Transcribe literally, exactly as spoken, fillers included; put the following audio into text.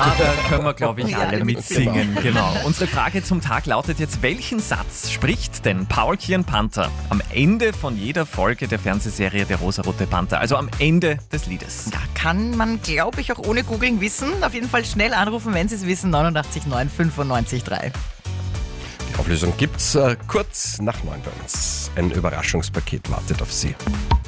da können wir, glaube ich, Ja, alle alle mitsingen. Genau. Unsere Frage zum Tag lautet jetzt, welchen Satz spricht denn Paulchen Panther am Ende von jeder Folge der Fernsehserie Der rosarote Panther? Also am Ende des Liedes. Ja, kann man, glaube ich, auch ohne googeln wissen. Auf jeden Fall schnell anrufen, wenn Sie es wissen. neunundachtzig neun fünfundneunzig drei. Die Auflösung gibt's äh, kurz nach neun bei uns. Ein Überraschungspaket wartet auf Sie.